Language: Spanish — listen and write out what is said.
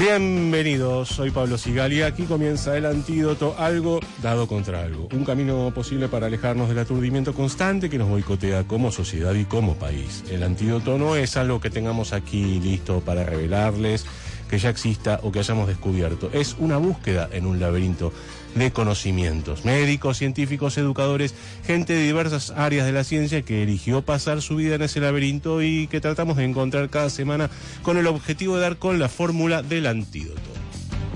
Bienvenidos, soy Pablo Sigali. Aquí comienza El Antídoto, algo dado contra algo. Un camino posible para alejarnos del aturdimiento constante que nos boicotea como sociedad y como país. El antídoto no es algo que tengamos aquí listo para revelarles, que ya exista o que hayamos descubierto. Es una búsqueda en un laberinto de conocimientos. Médicos, científicos, educadores, gente de diversas áreas de la ciencia que eligió pasar su vida en ese laberinto y que tratamos de encontrar cada semana con el objetivo de dar con la fórmula del antídoto.